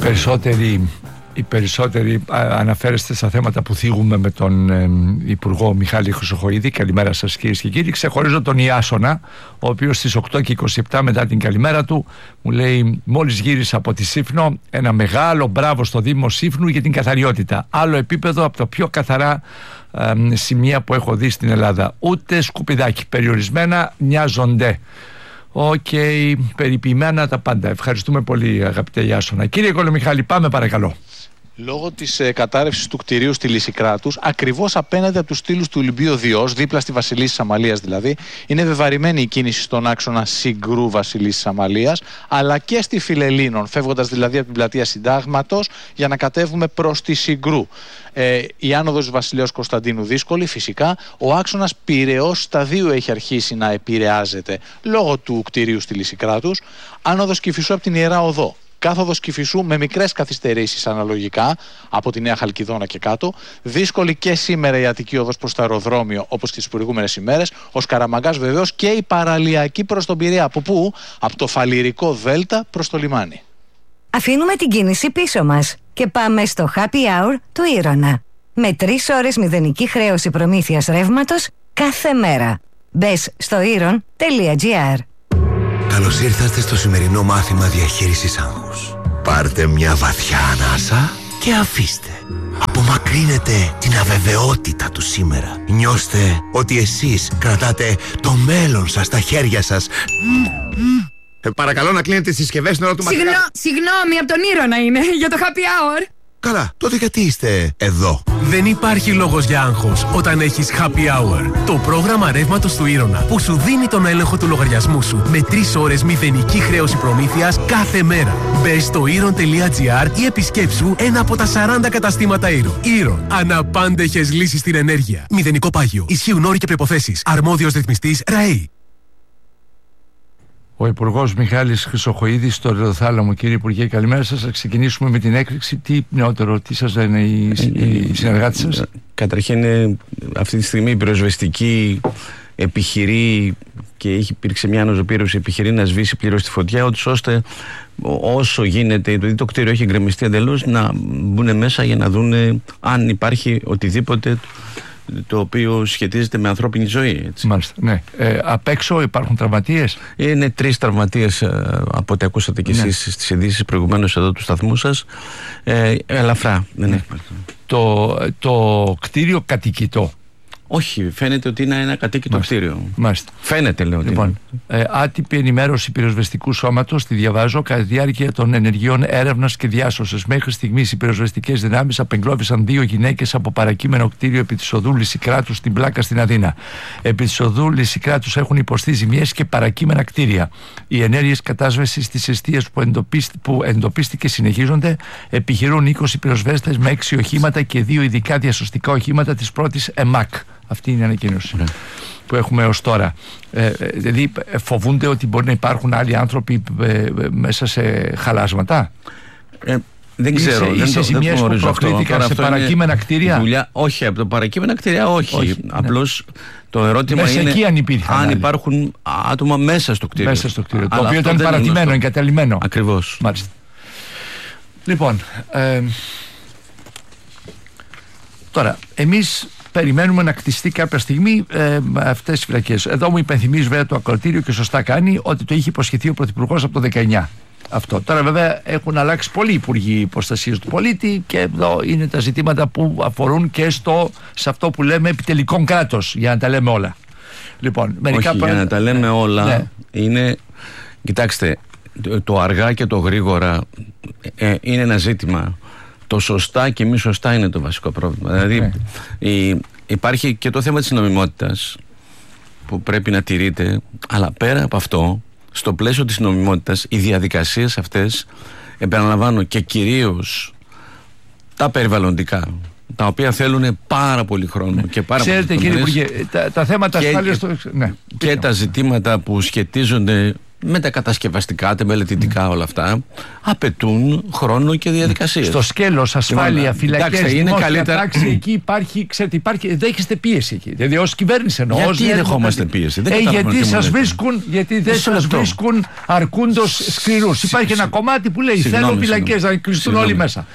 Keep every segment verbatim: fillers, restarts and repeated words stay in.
περισσότεροι, οι περισσότεροι αναφέρεστε στα θέματα που θίγουμε με τον ε, Υπουργό Μιχάλη Χρυσοχοΐδη. Καλημέρα σας κυρίες και κύριοι. Ξεχωρίζω τον Ιάσονα, ο οποίος στις οκτώ και είκοσι επτά μετά την καλημέρα του μου λέει: μόλις γύρισα από τη Σύφνο, ένα μεγάλο μπράβο στο Δήμο Σύφνου για την καθαριότητα. Άλλο επίπεδο από τα πιο καθαρά ε, σημεία που έχω δει στην Ελλάδα. Ούτε σκουπιδάκι, περιορισμένα μοιάζονται. Οκ, okay, περιποιημένα τα πάντα. Ευχαριστούμε πολύ, αγαπητέ Ιάσονα. Κύριε Κολομιχάλη, πάμε παρακαλώ. Λόγω της ε, κατάρρευσης του κτηρίου στη Λυσικράτους, ακριβώς απέναντι από τους στήλους του Ολυμπίου Διός, δίπλα στη Βασιλίσσης Αμαλίας δηλαδή, είναι βεβαρημένη η κίνηση στον άξονα Συγκρού Βασιλίσσης Αμαλίας, αλλά και στη Φιλελλήνων, φεύγοντας δηλαδή από την πλατεία Συντάγματος για να κατέβουμε προς τη Συγκρού. Ε, η άνοδος Βασιλέως Κωνσταντίνου δύσκολη, φυσικά. Ο άξονας Πειραιώς Σταδίου έχει αρχίσει να επηρεάζεται λόγω του κτηρίου στη Λυσικράτους. Άνοδος Κηφισού από την Ιερά Οδό. Κάθοδος Κηφισού με μικρές καθυστερήσεις αναλογικά από τη Νέα Χαλκιδόνα και κάτω. Δύσκολη και σήμερα η Αττική Οδός προς το αεροδρόμιο, όπως και τις προηγούμενες ημέρες. Ο Σκαραμαγκάς βεβαίως και η παραλιακή προς τον Πειραιά. Από πού? Από το Φαλιρικό Δέλτα προς το λιμάνι. Αφήνουμε την κίνηση πίσω μας και πάμε στο Happy Hour του Ήρωνα. Με τρεις ώρες μηδενική χρέωση προμήθειας ρεύματος κάθε μέρα. Μπες στο ήρων τελεία τζι άρ. Καλώς ήρθατε στο σημερινό μάθημα διαχείρισης άγχους. Πάρτε μια βαθιά ανάσα και αφήστε. Απομακρύνετε την αβεβαιότητα του σήμερα. Νιώστε ότι εσείς κρατάτε το μέλλον σας στα χέρια σας. Ε, παρακαλώ να κλείνετε τις συσκευές στην ώρα του μαθήματος. Συγγνώ, συγγνώμη, από τον Ήρωνα είναι, για το happy hour. Καλά, τότε γιατί είστε εδώ? Δεν υπάρχει λόγος για άγχος όταν έχεις Happy Hour. Το πρόγραμμα ρεύματος του Ήρωνα που σου δίνει τον έλεγχο του λογαριασμού σου με τρεις ώρες μηδενική χρέωση προμήθειας κάθε μέρα. Μπες στο ήρων τελεία τζι άρ ή επισκέψου ένα από τα σαράντα καταστήματα Ήρων. Ήρων. Αναπάντεχες λύσεις στην ενέργεια. Μηδενικό πάγιο. Ισχύουν όροι και προϋποθέσεις. Αρμόδιος ρυθμιστής ΡΑΕΗ. Ο Υπουργός Μιχάλης Χρυσοχοΐδης στο Ρεδοθάλαμο. Κύριε Υπουργέ, καλημέρα σας. Θα ξεκινήσουμε με την έκρηξη. Τι νεότερο, τι σας λένε οι, οι συνεργάτες σας? Καταρχήν, αυτή τη στιγμή η πυροσβεστική επιχειρεί και έχει υπήρξε μια αναζωπήρωση, επιχειρεί να σβήσει πλήρως τη φωτιά, ώστε όσο γίνεται, δηλαδή το κτίριο έχει γκρεμιστεί εντελώς, να μπουν μέσα για να δουν αν υπάρχει οτιδήποτε το οποίο σχετίζεται με ανθρώπινη ζωή, έτσι. Μάλιστα, ναι. Ε, απ' έξω υπάρχουν τραυματίες? Είναι τρεις τραυματίες ε, από ό,τι ακούσατε και ναι. εσείς στις ειδήσεις προηγουμένως εδώ του σταθμού σας. Ε, ελαφρά. Δεν ναι. έχει. Το, το κτίριο κατοικητό? Όχι, φαίνεται ότι είναι ένα κατοίκητο κτίριο. Μάλιστα. Φαίνεται, λέω. Λοιπόν, ε, άτυπη ενημέρωση πυροσβεστικού σώματος, τη διαβάζω, κατά τη διάρκεια των ενεργειών έρευνας και διάσωσης. Μέχρι στιγμής οι πυροσβεστικές δυνάμεις απεγκλώβησαν δύο γυναίκες από παρακείμενο κτίριο επί της οδού Λυσικράτους στην Πλάκα στην Αθήνα. Επί της οδού Λυσικράτους έχουν υποστεί ζημιές και παρακείμενα κτίρια. Οι ενέργειες κατάσβεσης της εστίας που, εντοπίστη, που εντοπίστηκε συνεχίζονται. Επιχειρούν είκοσι πυροσβέστες με έξι οχήματα και δύο ειδικά διασωστικά οχήματα της πρώτης ΕΜΑΚ. Αυτή είναι η ανακοίνωση ναι. που έχουμε ως τώρα. Ε, δηλαδή φοβούνται ότι μπορεί να υπάρχουν άλλοι άνθρωποι ε, μέσα σε χαλάσματα. Ε, δεν ξέρω. Ή σε, δεν σε το, ζημιές που προκλήθηκαν σε παρακείμενα κτίρια. Δουλειά, όχι, από τα παρακείμενα κτίρια όχι. όχι Απλώς ναι. το ερώτημα μέσα είναι εκεί αν, υπήρχαν αν άλλοι. υπάρχουν άτομα μέσα στο κτίριο. Μέσα στο κτίριο. Το οποίο ήταν παρατημένο, εγκαταλειμμένο. Ακριβώς. Μάλιστα. Λοιπόν, ε, τώρα, εμείς περιμένουμε να κτιστεί κάποια στιγμή ε, αυτές τις φυλακές. Εδώ μου υπενθυμίζει βέβαια το ακροατήριο και σωστά κάνει ότι το είχε υποσχεθεί ο Πρωθυπουργός από το δεκαεννιά. Αυτό. Τώρα βέβαια έχουν αλλάξει πολλοί υπουργοί προστασίας του πολίτη και εδώ είναι τα ζητήματα που αφορούν και στο, σε αυτό που λέμε επιτελικό κράτος, για να τα λέμε όλα. Λοιπόν, μερικά Όχι, πρα... για να τα λέμε όλα ναι. είναι, κοιτάξτε, το αργά και το γρήγορα ε, είναι ένα ζήτημα. Το σωστά και μη σωστά είναι το βασικό πρόβλημα. Okay. Δηλαδή η, υπάρχει και το θέμα της νομιμότητας που πρέπει να τηρείται, αλλά πέρα από αυτό, στο πλαίσιο της νομιμότητας, οι διαδικασίες αυτές, επαναλαμβάνω, και κυρίως τα περιβαλλοντικά, τα οποία θέλουν πάρα πολύ χρόνο ναι. και πάρα Ξέρετε, πολύ κύριε Υπουργέ, τα, τα θέματα ασφάλειας... Και, το... ναι, και τα ζητήματα που σχετίζονται με τα κατασκευαστικά, τα μελετητικά, όλα αυτά απαιτούν χρόνο και διαδικασίες. Στο σκέλος, ασφάλεια, φυλακές, δημόσια τάξη, εκεί υπάρχει, ξέρετε, υπάρχει, δέχεστε πίεση εκεί. Δηλαδή ως κυβέρνηση εννοώ. Γιατί δεχόμαστε πίεση? Ε, γιατί σας βρίσκουν, γιατί δεν σας βρίσκουν αρκούντος σκληρούς. Υπάρχει ένα κομμάτι που λέει θέλω φυλακές να κλειστούν όλοι μέσα.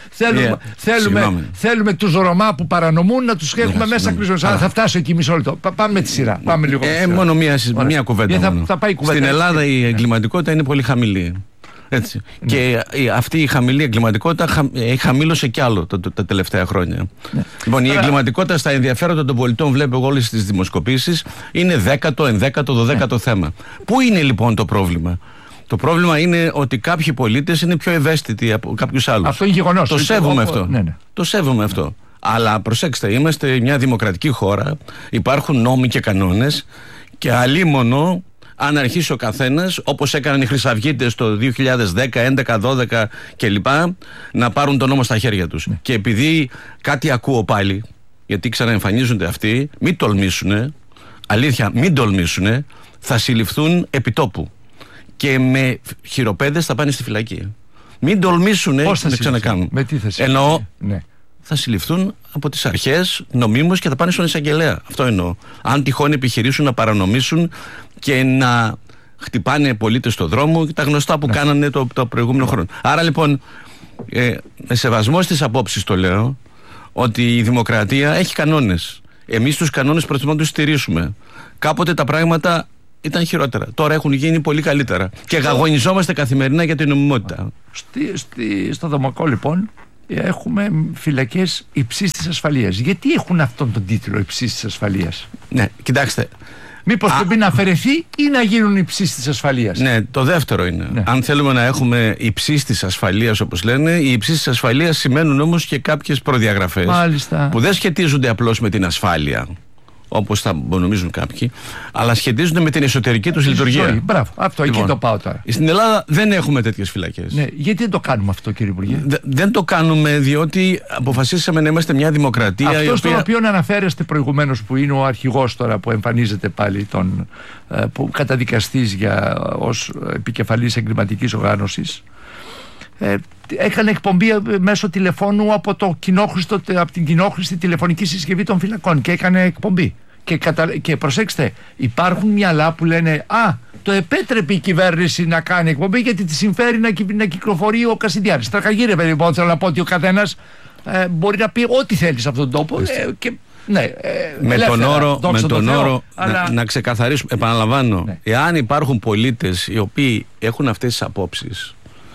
Θέλουμε τους Ρωμά που παρανομούν να τους έχουμε μέσα κλειστούς. Θα φτάσω εκεί μισό λεπτό. Πάμε με τη σειρά. Μόνο μία κουβέντα. Στην Ελλάδα η εγκληματικότητα είναι πολύ χαμηλή. Έτσι. Ναι. Και αυτή η χαμηλή εγκληματικότητα χαμήλωσε κι άλλο τα, τα τελευταία χρόνια. Ναι. Λοιπόν, η εγκληματικότητα στα ενδιαφέροντα των πολιτών, βλέπω εγώ όλες τις δημοσκοπήσεις, είναι δέκατο, ενδέκατο, δωδέκατο ναι. θέμα. Πού είναι λοιπόν το πρόβλημα? Το πρόβλημα είναι ότι κάποιοι πολίτες είναι πιο ευαίσθητοι από κάποιους άλλους. Αυτό είναι γεγονός. Το σέβομαι αυτό. Ναι, ναι. Το σέβομαι αυτό. Ναι. Αλλά προσέξτε, είμαστε μια δημοκρατική χώρα, υπάρχουν νόμοι και κανόνες και αλίμονο αν αρχίσει ο καθένας, όπως έκαναν οι Χρυσαυγίτες το δύο χιλιάδες δέκα, έντεκα, δώδεκα κλπ, να πάρουν τον νόμο στα χέρια τους. Ναι. Και επειδή κάτι ακούω πάλι, γιατί ξαναεμφανίζονται αυτοί, μην τολμήσουνε, αλήθεια, μην τολμήσουνε, θα συλληφθούν επιτόπου. Και με χειροπέδες θα πάνε στη φυλακή. Μην τολμήσουνε να ξανακάνουν. Με τι θα συλληφθούν? Εννοώ, ναι. θα συλληφθούν από τις αρχές νομίμως και θα πάνε στον εισαγγελέα. Αυτό εννοώ. Αν τυχόν επιχειρήσουν να παρανομήσουν και να χτυπάνε πολίτες στο δρόμο, τα γνωστά που ναι. κάνανε το, το προηγούμενο ναι. χρόνο. Άρα λοιπόν, ε, με σεβασμό στις απόψεις το λέω, ότι η δημοκρατία έχει κανόνες. Εμείς τους κανόνες προτιμούμε να τους στηρίσουμε. Κάποτε τα πράγματα ήταν χειρότερα. Τώρα έχουν γίνει πολύ καλύτερα. Και αγωνιζόμαστε καθημερινά για την νομιμότητα. Στη, στη, στο Δομακό λοιπόν έχουμε φυλακές υψής της ασφαλείας. Γιατί έχουν αυτόν τον τίτλο υψής της ασφαλείας? Ναι, κοιτάξτε. Μήπως πρέπει να αφαιρεθεί ή να γίνουν υψής της ασφαλείας? Ναι, το δεύτερο είναι. Ναι. Αν θέλουμε να έχουμε υψής της ασφαλείας, όπως λένε, οι υψής της ασφαλείας σημαίνουν όμως και κάποιες προδιαγραφές. Μάλιστα. Που δεν σχετίζονται απλώς με την ασφάλεια, όπως θα νομίζουν κάποιοι, αλλά σχετίζονται με την εσωτερική τους λειτουργία. Ζωή. Μπράβο, αυτό λοιπόν, εκεί το πάω τώρα. Στην Ελλάδα δεν έχουμε τέτοιες φυλακές. Ναι, γιατί δεν το κάνουμε αυτό, κύριε Υπουργέ? Δε, δεν το κάνουμε διότι αποφασίσαμε να είμαστε μια δημοκρατία. Αυτό η οποία... στον οποίο αναφέρεστε προηγουμένως, που είναι ο αρχηγός τώρα που εμφανίζεται πάλι, τον, που καταδικαστής για, ως επικεφαλής εγκληματικής οργάνωσης, Ε, έκανε εκπομπή μέσω τηλεφώνου από, το κοινόχρηστο, από την κοινόχρηστη τηλεφωνική συσκευή των φυλακών και έκανε εκπομπή. Και, κατα... και προσέξτε, υπάρχουν μυαλά που λένε «Α, το επέτρεπε η κυβέρνηση να κάνει εκπομπή γιατί τη συμφέρει να, κυ... να κυκλοφορεί ο Κασιδιάρης». Τραχαγύρε παιδί μου, θέλω να πω ότι ο καθένας ε, μπορεί να πει ό,τι θέλει σε αυτόν τον τόπο ε, και... Ναι, ε, με ελεύθερα, τον όρο, με τον Θεό, όρο αλλά... να, να ξεκαθαρίσουμε, επαναλαμβάνω, ναι. εάν υπάρχουν πολίτες οι οποίοι έχουν αυτές τις απόψεις,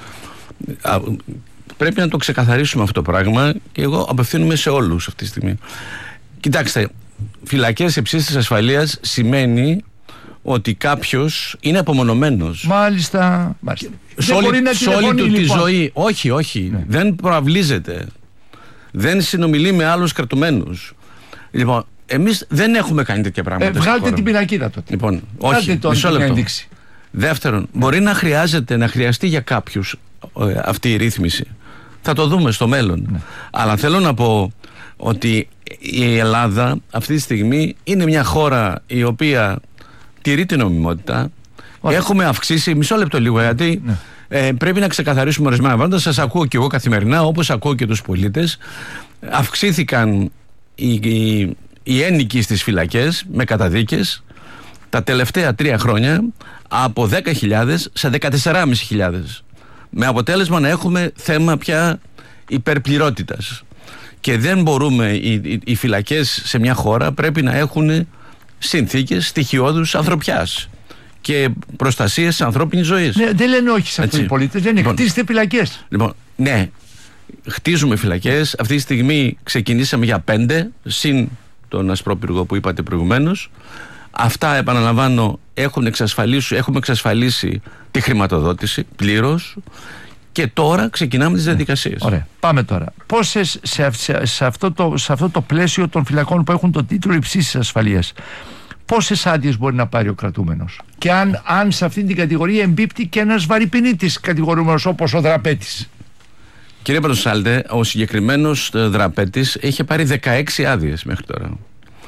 πρέπει να το ξεκαθαρίσουμε αυτό το πράγμα και εγώ απευθύνομαι σε όλους αυτή τη στιγμή. Κοιτάξτε, φυλακές υψής της ασφαλείας σημαίνει ότι κάποιος είναι απομονωμένος. Μάλιστα, μάλιστα. Σε όλη, σε όλη του λοιπόν. τη ζωή. Όχι, όχι. Ναι. Δεν προαυλίζεται. Δεν συνομιλεί με άλλους κρατουμένους. Λοιπόν, εμείς δεν έχουμε κάνει τέτοια πράγματα. Ε, βγάλτε την πινακίδα τότε. Λοιπόν, όχι, μισό λεπτό. Δεύτερον, μπορεί να χρειάζεται, να χρειαστεί για κάποιους ε, αυτή η ρύθμιση. Θα το δούμε στο μέλλον. Ναι. Αλλά θέλω να πω ότι η Ελλάδα αυτή τη στιγμή είναι μια χώρα η οποία τηρεί την νομιμότητα. Ωραία. Έχουμε αυξήσει, μισό λεπτό λίγο, γιατί ναι. ε, πρέπει να ξεκαθαρίσουμε ορισμένα πράγματα. Σας ακούω και εγώ καθημερινά, όπως ακούω και τους πολίτες. Αυξήθηκαν οι, οι, οι ένικοι στις φυλακές με καταδίκες τα τελευταία τρία χρόνια από δέκα χιλιάδες σε δεκατέσσερις χιλιάδες πεντακόσιες, με αποτέλεσμα να έχουμε θέμα πια υπερπληρότητας. Και δεν μπορούμε, οι, οι, οι φυλακές σε μια χώρα πρέπει να έχουν συνθήκες στοιχειώδους ανθρωπιάς και προστασίες της ανθρώπινης ζωής. Ναι, δεν λένε όχι σε αυτούς οι πολίτες, δεν είναι λοιπόν, χτίστε φυλακές. Λοιπόν, ναι, χτίζουμε φυλακές. Αυτή τη στιγμή ξεκινήσαμε για πέντε, συν τον ασπρόπυργο που είπατε προηγουμένως. Αυτά, επαναλαμβάνω, έχουν εξασφαλίσει, έχουμε εξασφαλίσει τη χρηματοδότηση πλήρως και τώρα ξεκινάμε τις διαδικασίες. Ωραία. Πάμε τώρα. Πόσες σε, σε, σε, αυτό το, σε αυτό το πλαίσιο των φυλακών που έχουν τον τίτλο υψής της ασφαλείας, πόσες άδειες μπορεί να πάρει ο κρατούμενος? Και αν, αν σε αυτή την κατηγορία εμπίπτει και ένας βαρυπινίτης κατηγορούμενος όπως ο Δραπέτης? Κύριε Πρωτοσάλτε, ο συγκεκριμένος Δραπέτης είχε πάρει δεκαέξι άδειες μέχρι τώρα.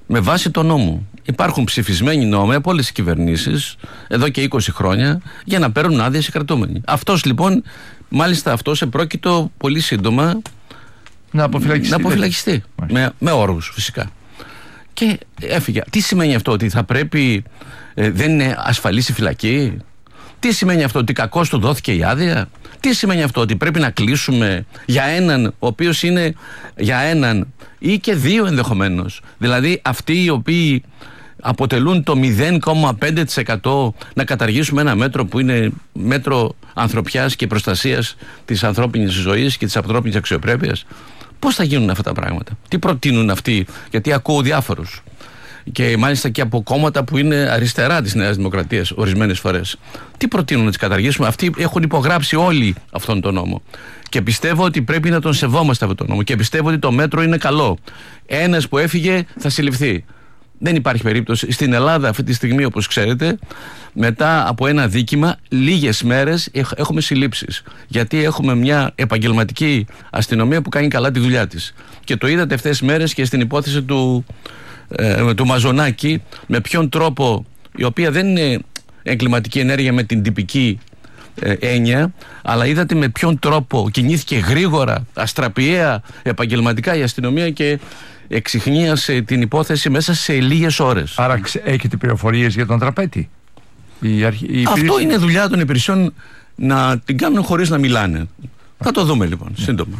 με βάση το νόμο. Υπάρχουν ψηφισμένοι νόμοι από όλες τις κυβερνήσεις εδώ και είκοσι χρόνια για να παίρνουν άδειες οι κρατούμενοι. Αυτός λοιπόν, μάλιστα αυτός επρόκειτο πολύ σύντομα να αποφυλακιστεί. Να αποφυλακιστεί. Με, με όρους φυσικά. Και έφυγε. Τι σημαίνει αυτό, ότι θα πρέπει, ε, δεν είναι ασφαλής η φυλακή? Τι σημαίνει αυτό, ότι κακώς του δόθηκε η άδεια? Τι σημαίνει αυτό, ότι πρέπει να κλείσουμε για έναν, ο οποίος είναι για έναν ή και δύο ενδεχομένως? Δηλαδή αυτοί οι οποίοι αποτελούν το μηδέν κόμμα πέντε τοις εκατό, να καταργήσουμε ένα μέτρο που είναι μέτρο ανθρωπιάς και προστασίας της ανθρώπινης ζωής και της ανθρώπινης αξιοπρέπειας. Πώς θα γίνουν αυτά τα πράγματα? Τι προτείνουν αυτοί? Γιατί ακούω διάφορους, και μάλιστα και από κόμματα που είναι αριστερά της Νέας Δημοκρατίας ορισμένες φορές. Τι προτείνουν, να τις καταργήσουμε? Αυτοί έχουν υπογράψει όλοι αυτόν τον νόμο. Και πιστεύω ότι πρέπει να τον σεβόμαστε αυτόν τον νόμο. Και πιστεύω ότι το μέτρο είναι καλό. Ένας που έφυγε θα συλληφθεί. Δεν υπάρχει περίπτωση. Στην Ελλάδα αυτή τη στιγμή, όπως ξέρετε, μετά από ένα δίκημα, λίγες μέρες έχουμε συλλήψεις. Γιατί έχουμε μια επαγγελματική αστυνομία που κάνει καλά τη δουλειά της. Και το είδατε αυτές τις μέρες και στην υπόθεση του, ε, του Μαζονάκη, με ποιον τρόπο, η οποία δεν είναι εγκληματική ενέργεια με την τυπική ε, έννοια, αλλά είδατε με ποιον τρόπο κινήθηκε γρήγορα, αστραπιαία, επαγγελματικά η αστυνομία και εξιχνίασε την υπόθεση μέσα σε λίγες ώρες. Άρα έχετε πληροφορίες για τον Τραπέτη? Η αρχ... η Αυτό υπηρεσία... είναι δουλειά των υπηρεσιών να την κάνουν χωρίς να μιλάνε. Θα το δούμε λοιπόν σύντομα.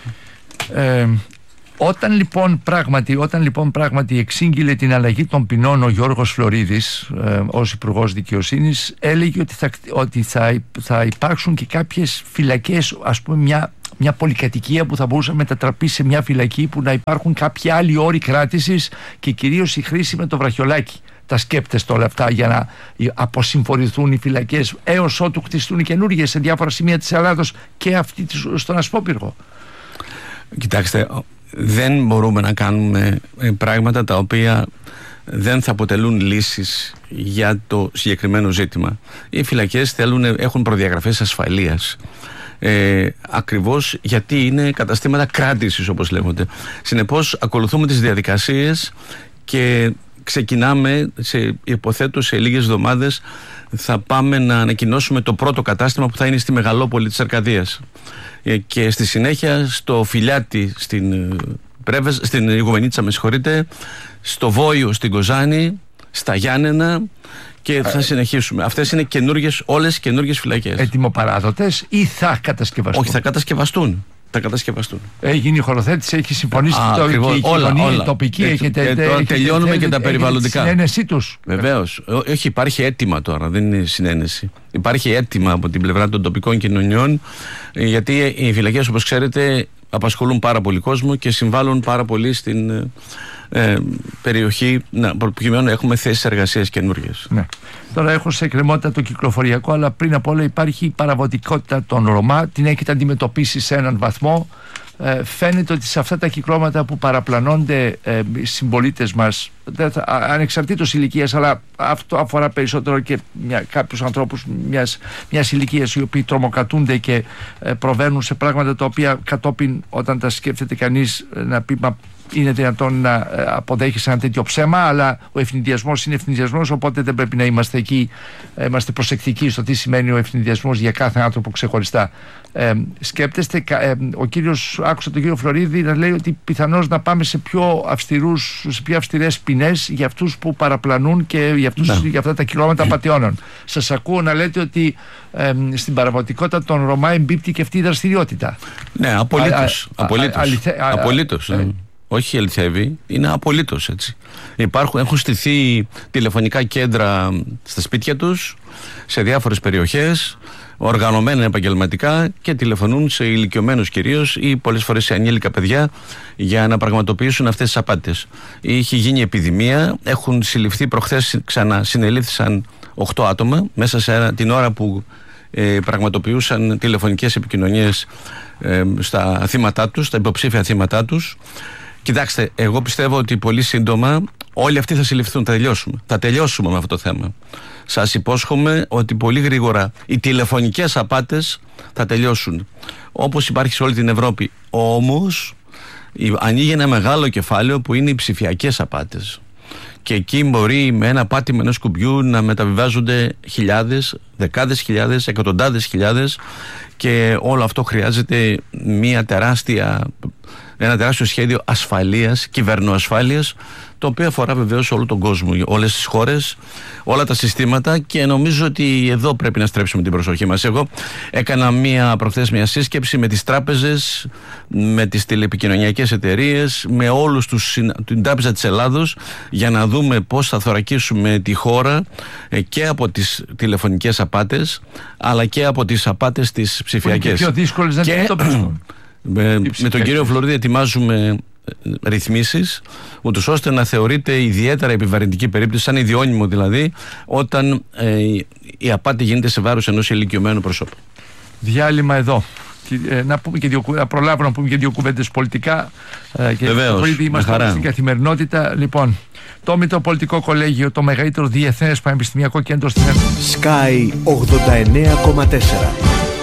Ε, όταν, λοιπόν, πράγματι, όταν λοιπόν πράγματι εξήγηλε την αλλαγή των ποινών ο Γιώργος Φλωρίδης ε, ως Υπουργός Δικαιοσύνης, έλεγε ότι, θα, ότι θα, θα υπάρξουν και κάποιες φυλακές, ας πούμε μια μια πολυκατοικία που θα μπορούσε να μετατραπεί σε μια φυλακή, που να υπάρχουν κάποιοι άλλοι όροι κράτησης και κυρίως η χρήση με το βραχιολάκι. Τα σκέπτεστε όλα αυτά για να αποσυμφορηθούν οι φυλακές έως ότου χτιστούν οι καινούργιες σε διάφορα σημεία της Ελλάδος και αυτή στον Ασπόπυργο? Κοιτάξτε, δεν μπορούμε να κάνουμε πράγματα τα οποία δεν θα αποτελούν λύσεις για το συγκεκριμένο ζήτημα. Οι φυλακές θέλουν, έχουν προδιαγραφές ασφαλείας. Ε, ακριβώς γιατί είναι καταστήματα κράτησης, όπως λέγονται. Συνεπώς ακολουθούμε τις διαδικασίες και ξεκινάμε, σε, υποθέτω σε λίγες εβδομάδες θα πάμε να ανακοινώσουμε το πρώτο κατάστημα που θα είναι στη Μεγαλόπολη της Αρκαδίας, ε, και στη συνέχεια στο Φιλιάτι στην, Πρέβες, στην Ιγουμενίτσα, με συγχωρείτε, στο Βόιο στην Κοζάνη, στα Γιάννενα, και θα συνεχίσουμε. Αυτές είναι καινούργιες, όλες καινούργιες φυλακές. Ετοιμοπαράδοτες ή θα κατασκευαστούν? Όχι, θα κατασκευαστούν. Θα κατασκευαστούν. Έχει η χωροθέτηση, έχει συμφωνήσει Α, το, ακριβώς, και η όλα, κοινωνία, όλα. η τοπική. Έχει, έχετε, ε, τώρα έχετε, τελειώνουμε έχετε, και τα περιβαλλοντικά. Έχετε τη συνένεσή τους. Βεβαίως. Όχι, υπάρχει αίτημα τώρα, δεν είναι συνένεση. Υπάρχει αίτημα από την πλευρά των τοπικών κοινωνιών, γιατί οι φυλακές, όπως ξέρετε, απασχολούν πάρα πολύ κόσμο και συμβάλλουν πάρα πολύ στην ε, περιοχή, να, προκειμένου να έχουμε θέσεις εργασίας καινούργιες. Ναι. Τώρα έχω σε εκκρεμότητα το κυκλοφοριακό, αλλά πριν απ' όλα υπάρχει η παραβατικότητα των Ρωμά. Την έχετε αντιμετωπίσει σε έναν βαθμό? Ε, φαίνεται ότι σε αυτά τα κυκλώματα που παραπλανώνται ε, οι συμπολίτες μας, θα, ανεξαρτήτως ηλικίας, αλλά αυτό αφορά περισσότερο και μια, κάποιους ανθρώπους μιας, μιας ηλικίας, οι οποίοι τρομοκρατούνται και ε, προβαίνουν σε πράγματα τα οποία κατόπιν, όταν τα σκέφτεται κανείς, να πει μα είναι δυνατόν να αποδέχεις ένα τέτοιο ψέμα, αλλά ο ευνηδιασμός είναι ευνηδιασμός, οπότε δεν πρέπει να είμαστε εκεί, είμαστε προσεκτικοί στο τι σημαίνει ο ευνηδιασμός για κάθε άνθρωπο ξεχωριστά. Ε, σκέπτεστε, ε, ο κύριος, άκουσα τον κύριο Φλωρίδη να λέει ότι πιθανώς να πάμε σε πιο αυστηρούς, σε πιο αυστηρές ποινές για αυτούς που παραπλανούν και για, αυτούς, για αυτά τα κιλώματα πατιώνων. Σας ακούω να λέτε ότι ε, στην παραβατικότητα των Ρωμά εμπίπτει και αυτή η δραστηριότητα. Ναι, απολύτως. Α, α, απολύτως. Α, αληθε, α, απολύτως. Α, ε, όχι αληθεύει, είναι απολύτως έτσι. Υπάρχουν, έχουν στηθεί τηλεφωνικά κέντρα στα σπίτια τους, σε διάφορες περιοχές, οργανωμένα επαγγελματικά, και τηλεφωνούν σε ηλικιωμένους κυρίως ή πολλές φορές σε ανήλικα παιδιά για να πραγματοποιήσουν αυτές τις απάτες. Είχε γίνει επιδημία, έχουν συλληφθεί, προχθές ξανασυνελήφθησαν οκτώ άτομα μέσα σε ένα, την ώρα που ε, πραγματοποιούσαν τηλεφωνικές επικοινωνίες ε, στα θύματά τους, στα υποψήφια θύματά τους. Κοιτάξτε, εγώ πιστεύω ότι πολύ σύντομα όλοι αυτοί θα συλληφθούν, θα τελειώσουμε. Θα τελειώσουμε με αυτό το θέμα. Σας υπόσχομαι ότι πολύ γρήγορα οι τηλεφωνικές απάτες θα τελειώσουν, όπως υπάρχει σε όλη την Ευρώπη. Όμως ανοίγει ένα μεγάλο κεφάλαιο που είναι οι ψηφιακές απάτες. και εκεί μπορεί με ένα πάτημα ενός κουμπιού να μεταβιβάζονται χιλιάδες, δεκάδες χιλιάδες, εκατοντάδες χιλιάδες, και όλο αυτό χρειάζεται μια τεράστια, ένα τεράστιο σχέδιο ασφαλείας, κυβερνοασφάλειας, το οποίο αφορά βεβαίως όλο τον κόσμο, όλες τις χώρες, όλα τα συστήματα, και νομίζω ότι εδώ πρέπει να στρέψουμε την προσοχή μας. Εγώ έκανα μία, προχθές μια σύσκεψη με τις τράπεζες, με τις τηλεπικοινωνιακές εταιρείες, με όλους τους, την Τράπεζα της Ελλάδος, για να δούμε πώς θα θωρακίσουμε τη χώρα και από τις τηλεφωνικές απάτες, αλλά και από τις απάτες τις ψηφιακές. Είναι πιο δύσκολες να αντιμετωπίσουν. Με, με τον κύριο Φλωρίδη ετοιμάζουμε ρυθμίσεις, ούτως ώστε να θεωρείται ιδιαίτερα επιβαρυντική περίπτωση, σαν ιδιώνυμο δηλαδή, όταν ε, η απάτη γίνεται σε βάρος ενός ηλικιωμένου προσώπου. Διάλειμμα εδώ. Ε, να, πούμε και δύο, να προλάβουμε να πούμε και δύο κουβέντες πολιτικά. Ε, και Βεβαίως, είμαστε στην καθημερινότητα. Λοιπόν, το Μητροπολιτικό Κολέγιο, το μεγαλύτερο διεθνές πανεπιστημιακό κέντρο στην Ελλάδα. Sky ογδόντα εννέα κόμμα τέσσερα.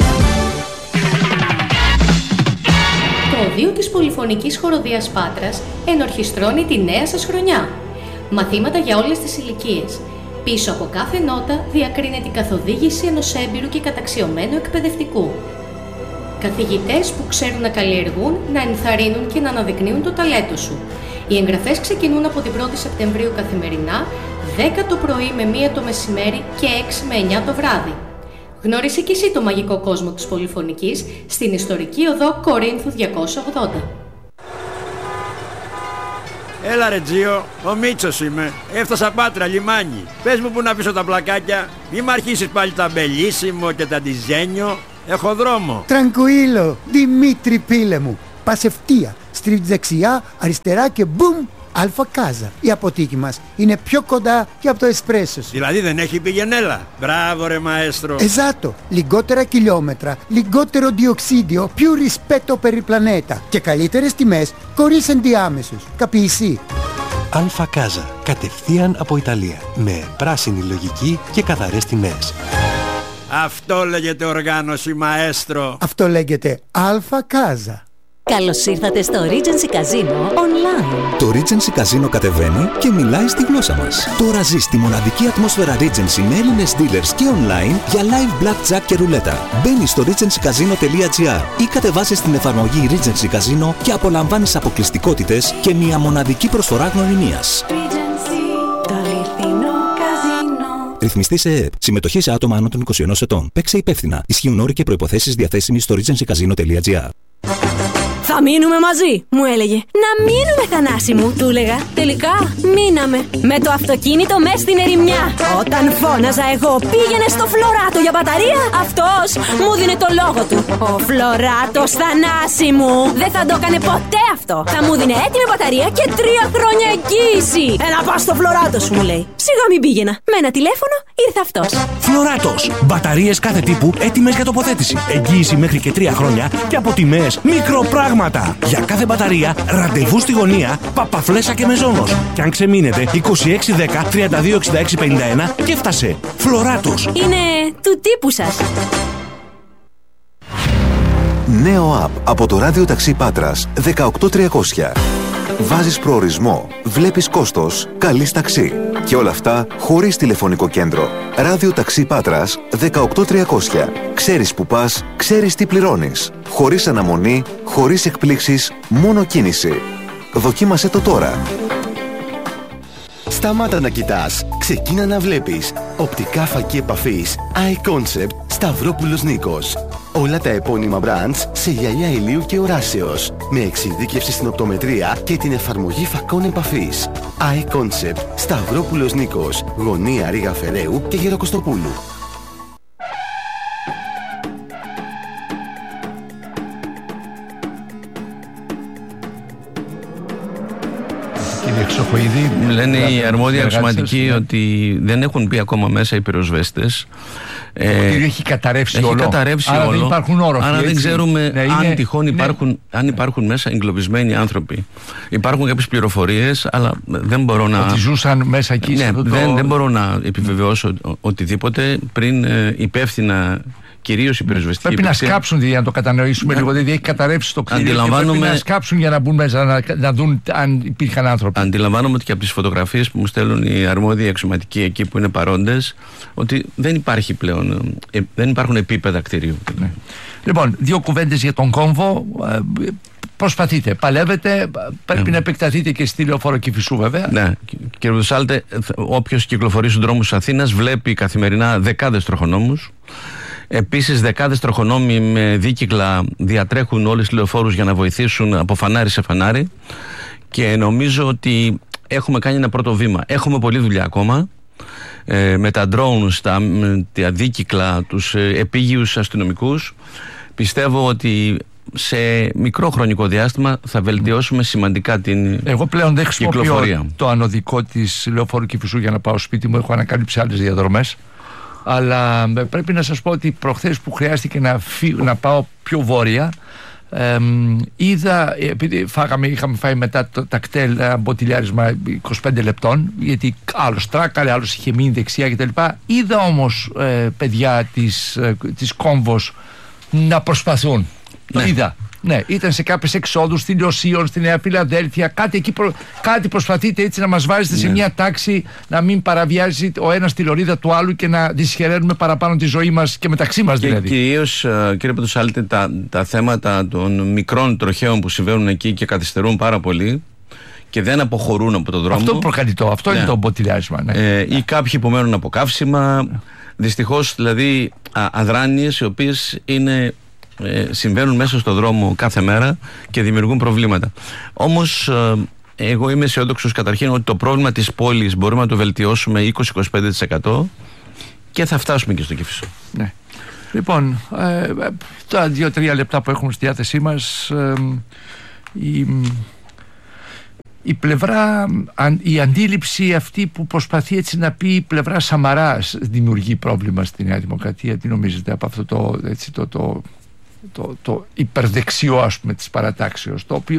Το οδείο της Πολυφωνικής Χοροδίας Πάτρας ενορχιστρώνει τη νέα σας χρονιά. Μαθήματα για όλες τις ηλικίες. Πίσω από κάθε νότα διακρίνεται η καθοδήγηση ενός έμπειρου και καταξιωμένου εκπαιδευτικού. Καθηγητές που ξέρουν να καλλιεργούν, να ενθαρρύνουν και να αναδεικνύουν το ταλέντο σου. Οι εγγραφές ξεκινούν από την πρώτη Σεπτεμβρίου καθημερινά, δέκα το πρωί με μία το μεσημέρι και έξι με εννιά το βράδυ. Γνώρισε κι εσύ το μαγικό κόσμο της Πολυφωνικής στην ιστορική οδό Κορίνθου διακόσια ογδόντα. Έλα ρε Τζίο, ο Μίτσος είμαι. Έφτασα Πάτρα, λιμάνι. Πες μου που να πίσω τα πλακάκια. Μη μ' αρχίσεις πάλι τα μπελίσιμο και τα ντιζένιο. Έχω δρόμο. Τραγκουίλο, Δημήτρη πίλε μου. Πας ευθεία, στρίβεις δεξιά, αριστερά και μπουμ, Αλφα Κάζα. Η αποθήκη μας είναι πιο κοντά και από το εσπρέσο σου. Δηλαδή δεν έχει πηγενέλα. Μπράβο ρε μαέστρο. Εζάτο, λιγότερα χιλιόμετρα, λιγότερο διοξίδιο, più rispetto per il pianeta και καλύτερες τιμές χωρίς ενδιάμεσους. Καπιεισί. Αλφα Κάζα, κατευθείαν από Ιταλία, με πράσινη λογική και καθαρές τιμές. Αυτό λέγεται οργάνωση μαέστρο. Αυτό λέγεται Αλφα Κάζα. Καλώς ήρθατε στο Regency Casino Online. Το Regency Casino κατεβαίνει και μιλάει στη γλώσσα μας. Τώρα ζεις τη μοναδική ατμόσφαιρα Regency με Έλληνες dealers και online για live blackjack και ρουλέτα. Μπαίνεις στο regency casino τελεία gr ή κατεβάζεις την εφαρμογή Regency Casino και απολαμβάνεις αποκλειστικότητες και μια μοναδική προσφορά γνωριμίας. Regency, το αληθινό καζίνο. Ρυθμιστή σε ΕΕΠ. Συμμετοχή σε άτομα άνω των είκοσι ενός ετών. Παίξε υπεύθυνα. Ισχύουν όροι και προϋποθέσεις διαθέσιμοι στο regency casino τελεία gr. Θα μείνουμε μαζί, μου έλεγε. Να μείνουμε, Θανάση μου, του έλεγα. Τελικά μείναμε. Με το αυτοκίνητο μες στην ερημιά. Όταν φώναζα εγώ πήγαινε στο Φλωράτο για μπαταρία, αυτός μου δίνε το λόγο του. Ο Φλωράτος, Θανάση μου, δεν θα το έκανε ποτέ αυτό. Θα μου δίνε έτοιμη μπαταρία και τρία χρόνια εγγύηση. Έλα πας στο Φλωράτο σου, μου λέει. Σιγά μην πήγαινα. Με ένα τηλέφωνο ήρθε αυτός. Φλωράτος. Μπαταρίες κάθε τύπου έτοιμες για τοποθέτηση. Εγγύηση μέχρι και τρία χρόνια και από τιμές μικροπράγματα. Για κάθε μπαταρία, ραντεβού στη γωνία, Παπαφλέσσα και Μεζόνος. Και αν ξεμείνετε, είκοσι έξι δέκα τριάντα δύο εξήντα έξι πενήντα ένα και φτάσε. Φλωράτος. Είναι του τύπου σας. Νέο app από το ράδιο ταξί Πάτρας δεκαοκτώ τριακόσια. Βάζεις προορισμό, βλέπεις κόστος, καλείς ταξί. Και όλα αυτά χωρίς τηλεφωνικό κέντρο. Ράδιο ταξί Πάτρας δεκαοκτώ τριακόσια. Ξέρεις που πας, ξέρεις τι πληρώνεις. Χωρίς αναμονή, χωρίς εκπλήξεις, μόνο κίνηση. Δοκίμασέ το τώρα. Σταμάτα να κοιτάς, ξεκίνα να βλέπεις. Οπτικά φακή επαφής iConcept Σταυρόπουλος Νίκος. Όλα τα επώνυμα brands σε γυαλιά ηλίου και οράσεως. Με εξειδίκευση στην οπτομετρία και την εφαρμογή φακών επαφής. iConcept Σταυρόπουλος Νίκος. Γωνία Ρήγα Φεραίου και Γεροκοστοπούλου. Κύριε Ξοχοϊδή, λένε οι αρμόδιοι αξιωματικοί ότι δεν έχουν πει ακόμα μέσα οι πυροσβέστες. Το κτίριο έχει καταρρεύσει έχει όλο. καταρρεύσει Άρα όλο. δεν υπάρχουν όροφοι. Άρα δεν ξέρουμε ναι, αν είναι, τυχόν υπάρχουν, ναι. αν υπάρχουν μέσα εγκλωβισμένοι άνθρωποι. Υπάρχουν κάποιες πληροφορίες, αλλά δεν μπορώ να. Ότι ζούσαν μέσα εκεί. Ναι, αυτό δεν, το... δεν μπορώ να επιβεβαιώσω οτιδήποτε πριν ε, υπεύθυνα κυρίως η πυροσβεστική Πρέπει υπηρεσία. να σκάψουν για να το κατανοήσουμε ναι. λίγο. Δηλαδή έχει καταρρεύσει το κτίριο. Αντιλαμβάνομαι... Πρέπει να σκάψουν για να μπουν μέσα να, να δουν αν υπήρχαν άνθρωποι. Αντιλαμβάνομαι ότι και από τις φωτογραφίες που μου στέλνουν οι αρμόδιοι αξιωματικοί εκεί που είναι παρόντες, ότι δεν υπάρχει πλέον, ε, δεν υπάρχουν επίπεδα κτηρίου. Ναι. Λοιπόν, δύο κουβέντες για τον κόμβο. Προσπαθείτε, παλεύετε, πρέπει ναι. να επεκταθείτε και στη Λεωφόρο Κηφισού βέβαια. Ναι, κύριε Βουσάλτε, όποιος κυκλοφορεί στους δρόμους της Αθήνας βλέπει καθημερινά δεκάδες τροχονόμους. Επίσης δεκάδες τροχονόμοι με δίκυκλα διατρέχουν όλες τις λεωφόρους για να βοηθήσουν από φανάρι σε φανάρι και νομίζω ότι έχουμε κάνει ένα πρώτο βήμα. Έχουμε πολλή δουλειά ακόμα. Ε, με τα drones, τα, τα δίκυκλα, τους ε, επίγειους αστυνομικούς. Πιστεύω ότι σε μικρό χρονικό διάστημα θα βελτιώσουμε σημαντικά την Εγώ πλέον δεν χρησιμοποιώ κυκλοφορία. Το ανωδικό της Λεωφόρου Κηφισού για να πάω σπίτι μου, έχω ανακαλύψει άλλες διαδρομές. Αλλά πρέπει να σας πω ότι προχθές που χρειάστηκε να, φύ, να πάω πιο βόρεια, Ε, είδα, επειδή φάγαμε, είχαμε φάει μετά το τακτέλ ένα μποτιλιάρισμα είκοσι πέντε λεπτών, γιατί άλλος τράκαλε, άλλος είχε μείνει δεξιά κτλ. Είδα όμως ε, παιδιά της, ε, της Κόμβος να προσπαθούν. Ναι. Το είδα. Ναι, ήταν σε κάποιες εξόδους στην Ιωσίων, στη Νέα Φιλαδέλφια. Κάτι εκεί προ... κάτι προσπαθείτε έτσι να μας βάζετε ναι. σε μια τάξη, να μην παραβιάζει ο ένας τη λωρίδα του άλλου και να δυσχεραίνουμε παραπάνω τη ζωή μας και μεταξύ μας δηλαδή. Και κυρίως, κύριε Πετροσάλτη, τα, τα θέματα των μικρών τροχαίων που συμβαίνουν εκεί και καθυστερούν πάρα πολύ και δεν αποχωρούν από τον δρόμο. Αυτό προκαλεί το, αυτό ναι. είναι το μποτιλιάρισμα. Ναι. Ε, ή κάποιοι που μένουν από καύσιμα. Ναι. Δυστυχώς δηλαδή α, αδράνειες οι οποίες είναι. Ε, συμβαίνουν μέσα στον δρόμο κάθε μέρα και δημιουργούν προβλήματα. Όμως ε, εγώ είμαι αισιόδοξος καταρχήν ότι το πρόβλημα της πόλης μπορούμε να το βελτιώσουμε είκοσι με είκοσι πέντε τοις εκατό και θα φτάσουμε και στο Κηφισό. Ναι. Λοιπόν, ε, τα δύο-τρία λεπτά που έχουμε στη διάθεσή μας, ε, η, η πλευρά, η αντίληψη αυτή που προσπαθεί έτσι να πει η πλευρά Σαμαράς δημιουργεί πρόβλημα στη Νέα Δημοκρατία. Τι νομίζετε από αυτό το, έτσι, το, το, το, το υπερδεξιό, ας πούμε, της παρατάξεως, το οποίο